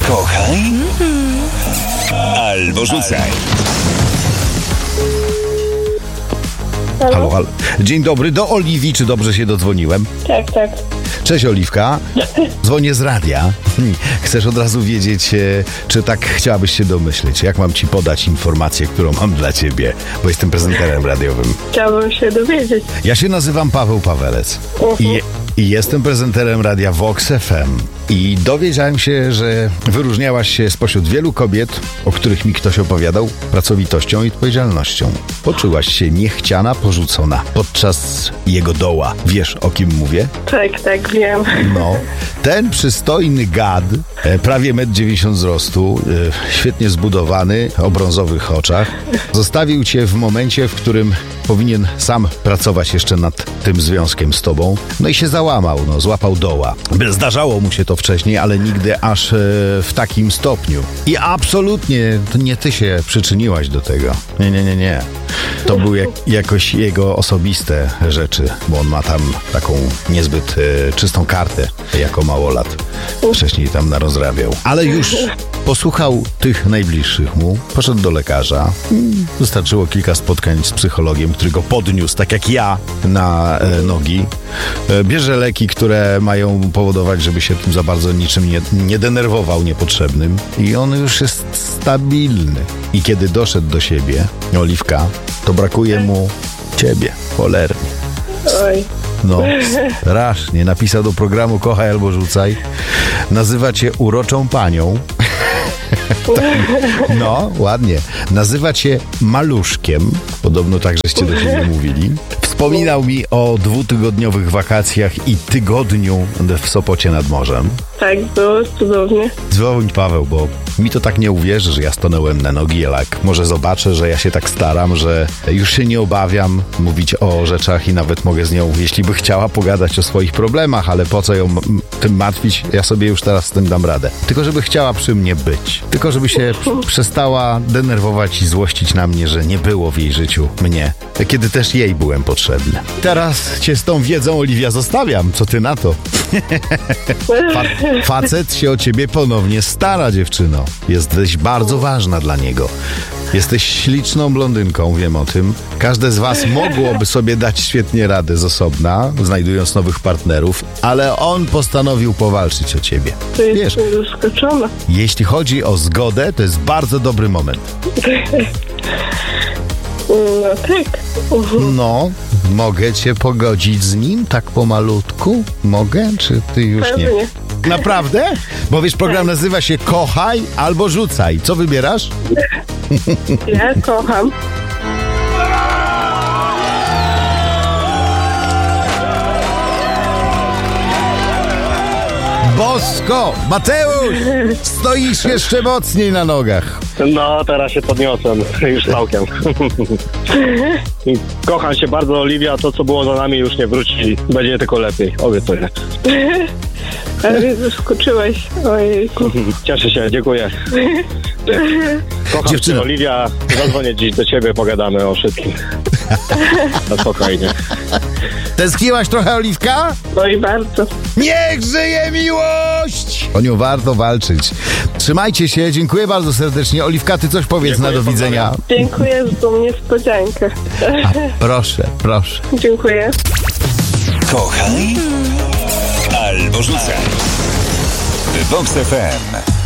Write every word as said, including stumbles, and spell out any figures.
Kochaj albo rzucaj. Halo? Halo, halo. Dzień dobry, do Oliwii, czy dobrze się dodzwoniłem? Tak, tak. Cześć Oliwka, dzwonię z radia. Chcesz od razu wiedzieć, e, czy tak chciałabyś się domyśleć, jak mam ci podać informację, którą mam dla ciebie, bo jestem prezenterem radiowym. Chciałabym się dowiedzieć. Ja się nazywam Paweł Pawelec i, i jestem prezenterem radia Vox F M. I dowiedziałem się, że wyróżniałaś się spośród wielu kobiet, o których mi ktoś opowiadał, pracowitością i odpowiedzialnością. Poczułaś się niechciana, porzucona podczas jego doła. Wiesz, o kim mówię? Tak, tak, wiem. No, ten przystojny gad, e, prawie metr dziewięćdziesiąt wzrostu, e, świetnie zbudowany, o brązowych oczach, zostawił cię w momencie, w którym powinien sam pracować jeszcze nad tym związkiem z tobą. No i się załamał, no, złapał doła. Zdarzało mu się to wcześniej, ale nigdy aż e, w takim stopniu. I absolutnie to nie ty się przyczyniłaś do tego. Nie, nie, nie, nie. To były jak, jakoś jego osobiste rzeczy, bo on ma tam taką niezbyt e, czystą kartę jako małolat. Wcześniej tam narozrabiał. Ale już posłuchał tych najbliższych mu, poszedł do lekarza. Wystarczyło kilka spotkań z psychologiem, który go podniósł, tak jak ja, na e, nogi. E, bierze leki, które mają powodować, żeby się tym za bardzo niczym nie, nie denerwował niepotrzebnym. I on już jest stabilny. I kiedy doszedł do siebie, Oliwka, to brakuje mu ciebie, cholernie. Oj. No, strasznie. Napisał do programu Kochaj albo rzucaj. Nazywa cię uroczą panią. No, ładnie. Nazywa cię maluszkiem. Podobno tak żeście do siebie mówili. Wspominał mi o dwutygodniowych wakacjach i tygodniu w Sopocie nad morzem. Tak, było cudownie. Dzwoń Paweł, bo mi to tak nie uwierzy, że ja stanąłem na nogi, ale jak może zobaczę, że ja się tak staram, że już się nie obawiam mówić o rzeczach i nawet mogę z nią, jeśli by chciała, pogadać o swoich problemach, ale po co ją m- tym martwić, ja sobie już teraz z tym dam radę. Tylko żeby chciała przy mnie być. Tylko żeby się p- przestała denerwować i złościć na mnie, że nie było w jej życiu mnie, kiedy też jej byłem potrzebny. Teraz cię z tą wiedzą, Oliwia, zostawiam. Co ty na to? Fa- facet się o ciebie ponownie stara, dziewczyno. Jesteś bardzo ważna dla niego. Jesteś śliczną blondynką, wiem o tym. Każde z was mogłoby sobie dać świetnie radę z osobna, znajdując nowych partnerów, ale on postanowił powalczyć o ciebie. To jest Wiesz, zaskoczona. jeśli chodzi o zgodę, to jest bardzo dobry moment. No tak. No, mogę cię pogodzić z nim tak pomalutku? Mogę, czy ty już nie? Pewnie. Naprawdę? Bo wiesz, program nazywa się Kochaj albo Rzucaj. Co wybierasz? Ja kocham. Bosko! Mateusz! Stoisz jeszcze mocniej na nogach. No, teraz się podniosłem, już całkiem. Kocham się bardzo, Oliwia, to co było za nami już nie wróci, będzie tylko lepiej, obiecuję. Ale mnie zaskoczyłeś. Ojejku. Cieszę się, dziękuję. Kocham Dziewczyno. cię, Oliwia, zadzwonię dziś do ciebie, pogadamy o wszystkim. No spokojnie. Tęskniłaś trochę, Oliwka? No i bardzo. Niech żyje miłość! O nią warto walczyć. Trzymajcie się, dziękuję bardzo serdecznie. Oliwka, ty coś powiedz Dziękuję, na do widzenia. Dziękuję za tą niespodziankę. A, proszę, proszę. Dziękuję. Kochaj albo rzucaj. Vox F M.